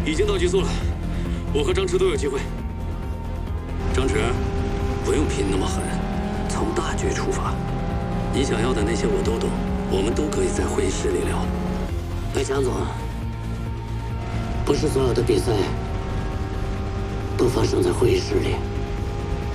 已经到极速了，我和张弛都有机会。张弛，不用拼那么狠，从大局出发。你想要的那些我都懂，我们都可以在会议室里聊。 哎，蒋总，不是所有的比赛都发生在会议室里。